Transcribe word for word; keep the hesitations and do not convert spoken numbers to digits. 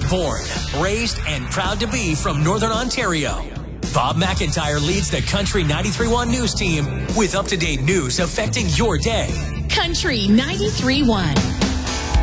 born, raised, and proud to be from Northern Ontario. Bob McIntyre leads the Country ninety-three point one News team with up-to-date news affecting your day. Country ninety-three point one.